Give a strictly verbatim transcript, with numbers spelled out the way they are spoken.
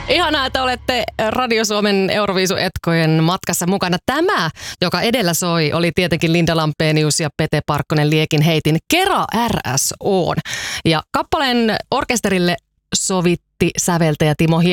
Ihanaa, että olette Radio Suomen Euroviisu-etkojen matkassa mukana. Tämä, joka edellä soi, oli tietenkin Linda Lampenius ja Pete Parkkonen Liekin heitin Kera R S O:n. Ja kappaleen orkesterille sovitti säveltäjä Timo Hie-